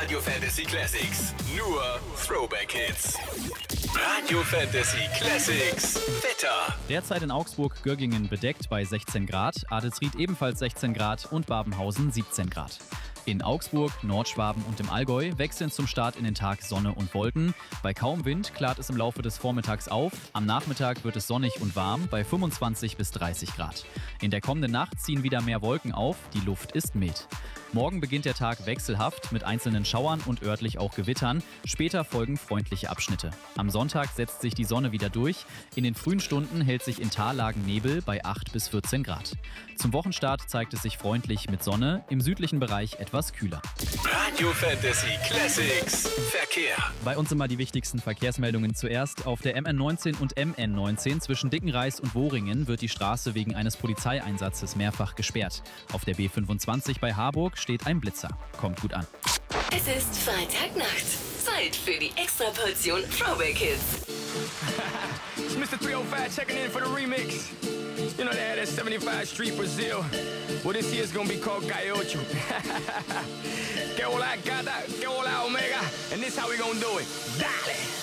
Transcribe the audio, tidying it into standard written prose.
Radio Fantasy Classics. Nur Throwback Hits. Radio Fantasy Classics. Wetter. Derzeit in Augsburg-Göggingen bedeckt bei 16 Grad, Adelsried ebenfalls 16 Grad und Babenhausen 17 Grad. In Augsburg, Nordschwaben und im Allgäu wechseln zum Start in den Tag Sonne und Wolken. Bei kaum Wind klart es im Laufe des Vormittags auf. Am Nachmittag wird es sonnig und warm bei 25 bis 30 Grad. In der kommenden Nacht ziehen wieder mehr Wolken auf, die Luft ist mild. Morgen beginnt der Tag wechselhaft mit einzelnen Schauern und örtlich auch Gewittern. Später folgen freundliche Abschnitte. Am Sonntag setzt sich die Sonne wieder durch. In den frühen Stunden hält sich in Tallagen Nebel bei 8 bis 14 Grad. Zum Wochenstart zeigt es sich freundlich mit Sonne, im südlichen Bereich etwas kühler. Radio Fantasy Classics. Verkehr. Bei uns immer die wichtigsten Verkehrsmeldungen zuerst. Auf der MN19 und MN19 zwischen Dickenreis und Wohringen wird die Straße wegen eines Polizeieinsatzes mehrfach gesperrt. Auf der B25 bei Harburg steht ein Blitzer. Kommt gut an. Es ist Freitagnacht. Zeit für die Extraportion Throwback Hits. It's Mr. 305 checking in for the remix. You know they had that 75 Street Brazil. Well, this year's gonna be called Gaiocho. Que hola gata, que hola omega. And this how we gonna do it. Dale!